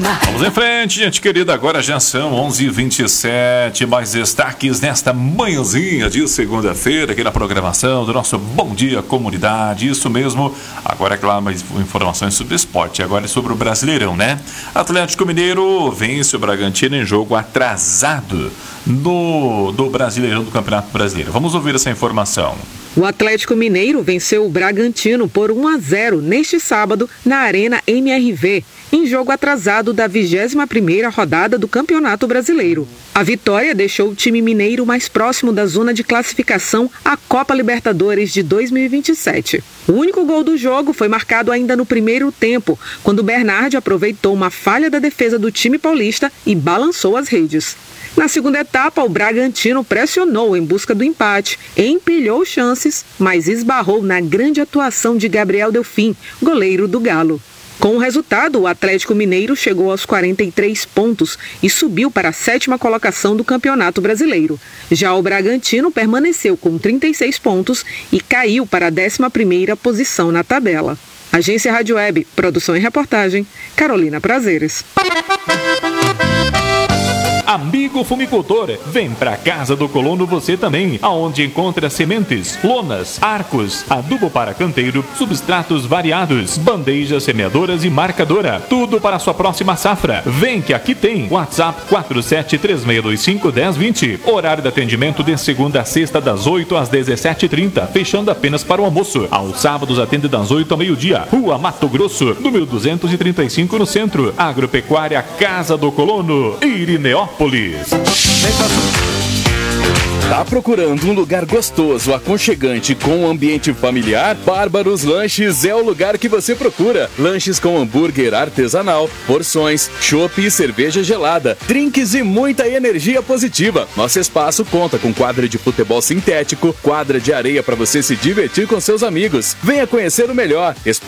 Vamos em frente, gente querida. Agora já são 11h27. Mais destaques nesta manhãzinha de segunda-feira aqui na programação do nosso Bom Dia Comunidade. Isso mesmo. Agora, é claro, mais informações sobre esporte. Agora é sobre o Brasileirão, né? Atlético Mineiro vence o Bragantino em jogo atrasado do Brasileirão, do Campeonato Brasileiro. Vamos ouvir essa informação. O Atlético Mineiro venceu o Bragantino por 1-0 neste sábado na Arena MRV, em jogo atrasado da 21ª rodada do Campeonato Brasileiro. A vitória deixou o time mineiro mais próximo da zona de classificação à Copa Libertadores de 2027. O único gol do jogo foi marcado ainda no primeiro tempo, quando Bernardi aproveitou uma falha da defesa do time paulista e balançou as redes. Na segunda etapa, o Bragantino pressionou em busca do empate, empilhou chances, mas esbarrou na grande atuação de Gabriel Delfim, goleiro do Galo. Com o resultado, o Atlético Mineiro chegou aos 43 pontos e subiu para a 7ª colocação do Campeonato Brasileiro. Já o Bragantino permaneceu com 36 pontos e caiu para a 11ª posição na tabela. Agência Rádio Web, produção e reportagem, Carolina Prazeres. Amigo fumicultor, vem pra Casa do Colono você também, aonde encontra sementes, lonas, arcos, adubo para canteiro, substratos variados, bandejas semeadoras e marcadora, tudo para a sua próxima safra. Vem que aqui tem. WhatsApp 4736251020. Horário de atendimento de segunda a sexta das 8 às 17h30, fechando apenas para o almoço. Aos sábados atende das 8 ao meio-dia. Rua Mato Grosso, número 235 no centro. Agropecuária Casa do Colono, Irineópolis. Tá procurando um lugar gostoso, aconchegante, com um ambiente familiar? Bárbaros Lanches é o lugar que você procura. Lanches com hambúrguer artesanal, porções, chopp e cerveja gelada, drinks e muita energia positiva. Nosso espaço conta com quadra de futebol sintético, quadra de areia para você se divertir com seus amigos. Venha conhecer o melhor.